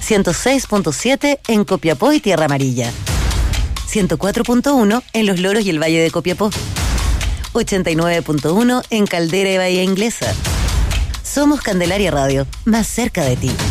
106.7 en Copiapó y Tierra Amarilla. 104.1 en Los Loros y el Valle de Copiapó. 89.1 en Caldera y Bahía Inglesa. Somos Candelaria Radio, más cerca de ti.